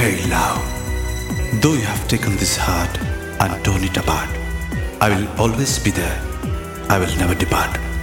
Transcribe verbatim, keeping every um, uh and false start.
Hey love, though you have taken this heart and torn it apart, I will always be there. I will never depart.